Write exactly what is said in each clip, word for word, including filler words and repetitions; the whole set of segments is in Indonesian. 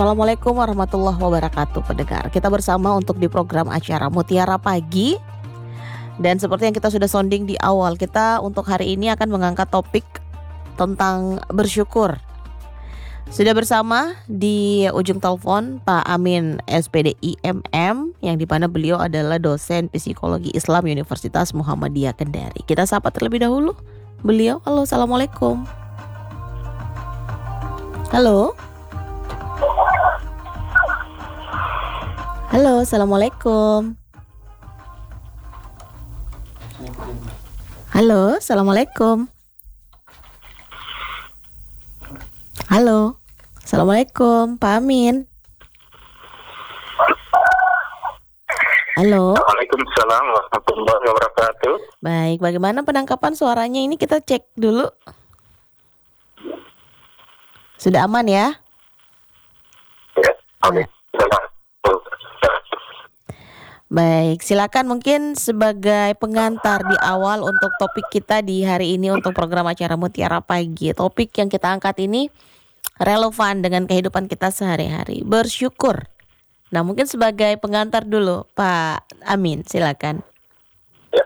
Assalamualaikum warahmatullahi wabarakatuh pendengar. Kita bersama untuk di program acara Mutiara Pagi. Dan seperti yang kita sudah sounding di awal, kita untuk hari ini akan mengangkat topik tentang bersyukur. Sudah bersama di ujung telepon Pak Amin S P D I M M, yang dimana beliau adalah dosen psikologi Islam Universitas Muhammadiyah Kendari. Kita sapa terlebih dahulu beliau. Halo, assalamualaikum. Halo. Halo, assalamualaikum. Halo, assalamualaikum. Halo, assalamualaikum, Pak Amin. Halo. Waalaikumsalam warahmatullahi wabarakatuh. Baik, bagaimana penangkapan suaranya ini, kita cek dulu. Sudah aman ya? Ya, oke. Baik, silakan mungkin sebagai pengantar di awal untuk topik kita di hari ini untuk program acara Mutiara Pagi. Topik yang kita angkat ini relevan dengan kehidupan kita sehari-hari, bersyukur. Nah, mungkin sebagai pengantar dulu Pak Amin, silakan. Ya.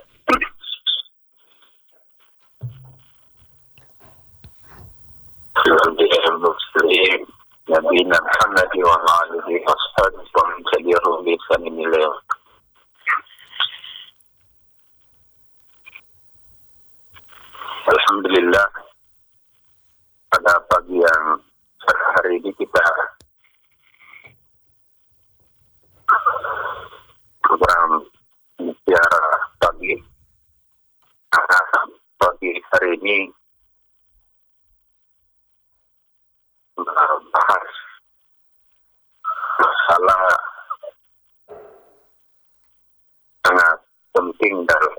Muslim Nabi Muhammad wa alihi washabihi wa man tabi'ahum bi ihsanin ila yaumil qiyamah. Alhamdulillah, pada pagi yang hari ini kita program Mutiara Pagi. Pagi hari ini bahas masalah sangat penting dalam